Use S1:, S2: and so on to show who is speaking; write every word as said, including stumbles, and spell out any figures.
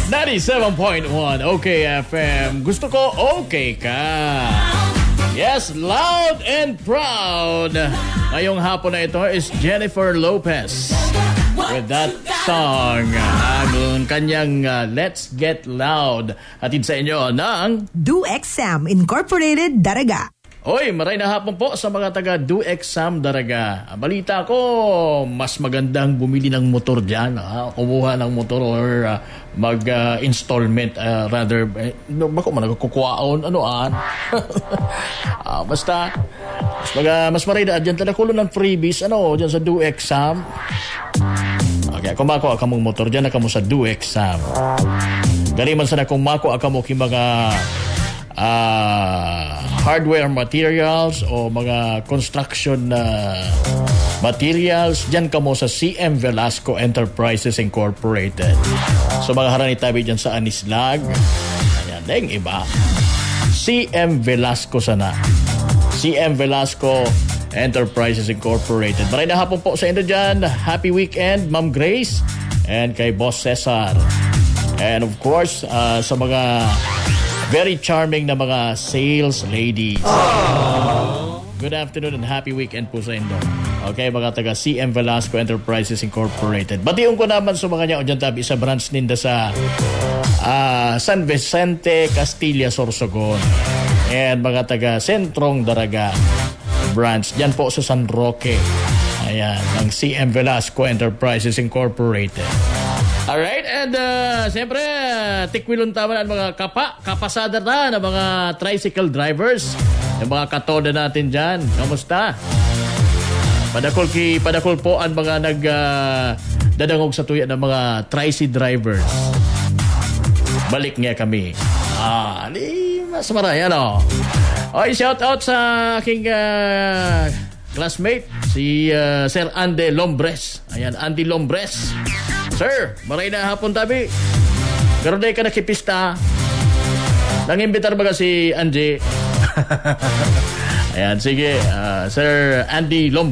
S1: ninety-seven point one OK F M. Gusto ko okay ka. Yes, loud and proud. Ngayong hapon na ito is Jennifer Lopez with that song. Ang kanyang uh, Let's Get Loud. Hatid sa inyo ng
S2: DoExam Incorporated Daraga.
S1: Oy, maray na hapon po sa mga taga DoExam Daraga. Balita ko, mas magandang bumili ng motor dyan. Ha? Kumuha ng motor or uh, mag-installment. Uh, uh, rather, eh, bako man nagkukuhaon. Ano ah? uh, basta, mas, mag, uh, mas maray na dyan talaga kulo ng freebies. Ano, dyan sa DoExam. Okay, kung mako ka mong motor dyan na kamo sa DoExam. Galiman sana kung mako ka mo ki mga Uh, hardware materials o mga construction uh, materials, dyan ka mo sa C M Velasco Enterprises Incorporated. So mga harani tabi dyan sa Anislag. Ayan, dahil iba. C M Velasco sana. C M Velasco Enterprises Incorporated. Maray na hapon po sa inyo dyan. Happy weekend, Ma'am Grace. And kay Boss Cesar. And of course, uh, sa mga very charming na mga sales ladies. Aww. Good afternoon and happy weekend po sa inyo. Okay, mga taga C M Velasco Enterprises Incorporated. Batiyon ko naman sa mga niya o dyan tabi sa branch ninda sa uh, San Vicente, Castilla, Sorsogon. And mga taga Sentrong Daraga branch. Dyan po sa San Roque. Ayan, ng C M Velasco Enterprises Incorporated. Alright, and uh, siyempre, tikwilon tama na ang mga kapa, kapasada na ng mga tricycle drivers. Yung mga katoda natin dyan. Kamusta? Padakol, ki, padakol po ang mga nag uh, dadangog sa tuya ng mga tricycle drivers. Balik nga kami. Ah, di mas maraya, no? Okay, shout out sa aking uh, classmate, si uh, Sir Andy Lombres. Ayan, Andy Lombres. Sir, maray na hapon tabi. Pero day ka nakipista. Nangimbitar ba si Angie? Ayan, sige. Uh, Sir Andy Lombres.